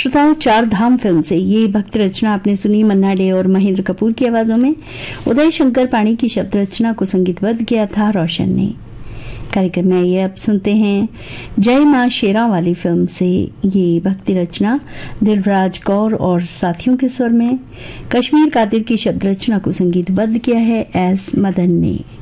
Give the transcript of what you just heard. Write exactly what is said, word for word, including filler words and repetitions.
श्रोताओं, चार धाम फिल्म से ये भक्ति रचना आपने सुनी। मन्ना डे और महेंद्र कपूर की आवाजों में उदय शंकर पाणी की शब्द रचना को संगीतबद्ध किया था रोशन ने। कार्यक्रम में ये अब सुनते हैं जय मां शेरा वाली फिल्म से ये भक्ति रचना दिलराज कौर और साथियों के स्वर में। कश्मीर कादिर की शब्द रचना को संगीतबद्ध किया है एस मदन ने।